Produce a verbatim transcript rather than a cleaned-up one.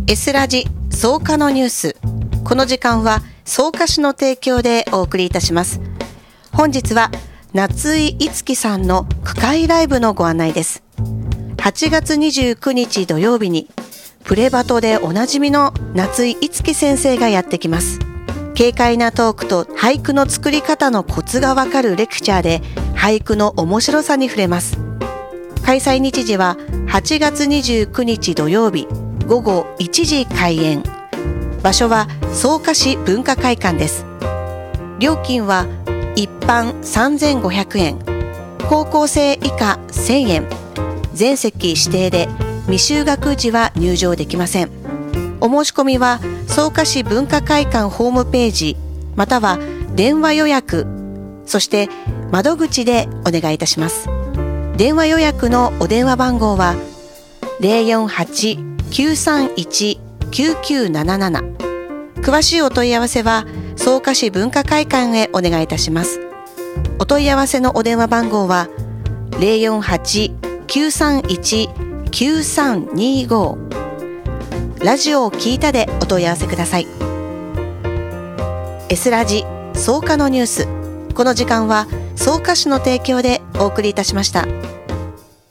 S ラジ草加のニュース。この時間は草加市の提供でお送りいたします。本日は夏井いつきさんの句会ライブのご案内です。はちがつにじゅうくにち土曜日にプレバトでおなじみの夏井いつき先生がやってきます。軽快なトークと俳句の作り方のコツがわかるレクチャーで俳句の面白さに触れます。開催日時ははちがつにじゅうくにち土曜日ごごいちじ開演。場所は草加市文化会館です。料金は一般さんぜんごひゃくえん、高校生以下せんえん、全席指定で未就学時は入場できません。お申し込みは草加市文化会館ホームページまたは電話予約、そして窓口でお願いいたします。電話予約のお電話番号は ゼロよんはち きゅうさんいち きゅうきゅうなななな。詳しいお問い合わせは草加市文化会館へお願いいたします。お問い合わせのお電話番号は ゼロよんはち きゅうさんいち きゅうさんにご。ラジオを聞いたでお問い合わせください。 S ラジ草加のニュース。この時間は草加市の提供でお送りいたしました。